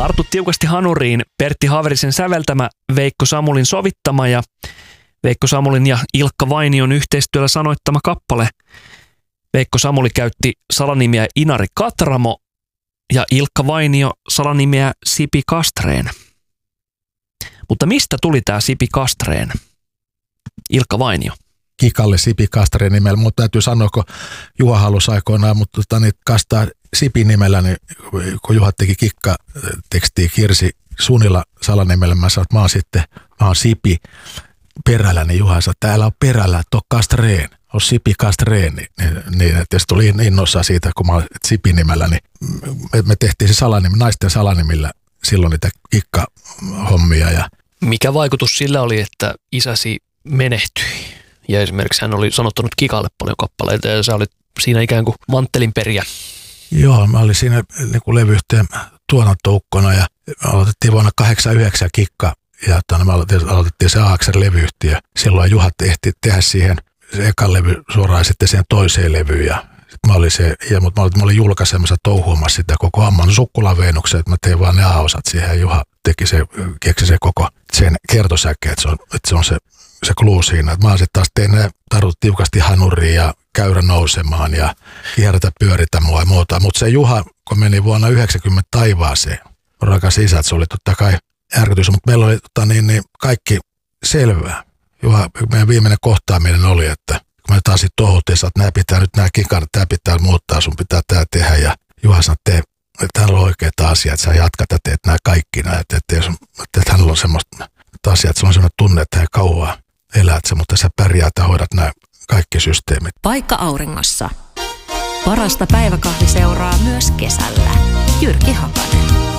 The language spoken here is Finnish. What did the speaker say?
Tartu tiukasti hanuriin, Pertti Haverisen säveltämä, Veikko Samulin sovittama ja Veikko Samulin ja Ilkka Vainion yhteistyöllä sanoittama kappale. Veikko Samuli käytti salanimiä Inari Katramo ja Ilkka Vainio salanimiä Sipi Kastreen. Mutta mistä tuli tämä Sipi Kastreen? Ilkka Vainio. Kikalle Sipi Kastreen nimellä, mutta täytyy sanoa, kun Juha halusi aikoinaan, mutta niin kastaa Sipin nimellä, niin kun Juha teki kikkatekstiä Kirsi Sunila salanimellä, mä sanoin, että mä oon Sipi perällä, niin Juha sanoi, että täällä on perällä, että on Kastreen, on Sipi Kastreen, niin että se tuli innossa siitä, kun mä oon Sipin nimellä, niin me tehtiin se naisten salanimillä silloin niitä kikkahommia. Ja mikä vaikutus sillä oli, että isäsi menehtyi? Ja esimerkiksi hän oli sanottanut Kikalle paljon kappaleita ja sä olit siinä ikään kuin manttelinperiä. Joo, mä olin siinä niin kuin levyyhtiön tuotantoukkona ja aloitettiin vuonna 1989 Kikka ja me aloitettiin se AXR-levyyhtiö. Silloin Juha ehti tehdä siihen se ekan levy suoraan sitten siihen toiseen levyyn ja mutta mä olin julkaisemassa touhuamassa sitä koko Amman Sukkulan Veenuksen, että mä tein vaan ne A-osat siihen ja Juha keksi se koko sen kertosäke, että se on se clue siinä. Että mä sitten taas tein ne tarvitut tiukasti hanuriin ja käyrä nousemaan ja kierrätä pyöritä mua ja muuta. Mutta se Juha, kun meni vuonna 1990 taivaaseen, rakas isä, että se oli totta kai järkytys, mutta meillä oli kaikki selvää. Juha, meidän viimeinen kohtaaminen oli, että kun me taas sitten tohuttiin, että nämä kikarat, tämä pitää muuttaa, sun pitää tämä tehdä. Ja Juha sanoi, että hänellä on oikeita asiaa, että sä jatkat ja teet nämä kaikki nämä. Että hänellä on semmoista asiaa, että se on semmoinen tunne, että hän kauaa elät se, mutta sä pärjäät ja hoidat nämä kaikki systeemit. Paikka auringossa. Parasta päiväkahviseuraa myös kesällä. Jyrki Haka.